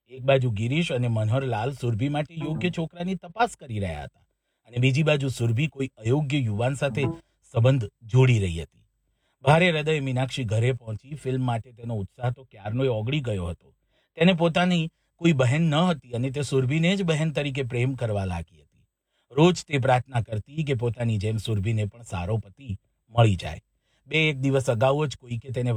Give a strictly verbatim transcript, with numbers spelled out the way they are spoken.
એક બાજુ ગિરીશ અને મનોહરલાલ સુરભી માટે યોગ્ય છોકરાની તપાસ કરી રહ્યા હતા અને બીજી બાજુ સુરભી કોઈ અયોગ્ય યુવાન સાથે સંબંધ જોડી રહી હતી. ભારે હૃદય મીનાક્ષી ઘરે પહોંચી. ફિલ્મ માટે તેનો ઉત્સાહ તો ક્યારનોય ઓગળી ગયો હતો. તેને પોતાની કોઈ બહેન ન હતી અને તે સુરભીને જ બહેન તરીકે પ્રેમ કરવા લાગી હતી. રોજ તે પ્રાર્થના કરતી કે પોતાની જેમ સુરભીને પણ સારો પતિ મળી જાય. બે એક દિવસ અગાઉ જ કોઈકે તેને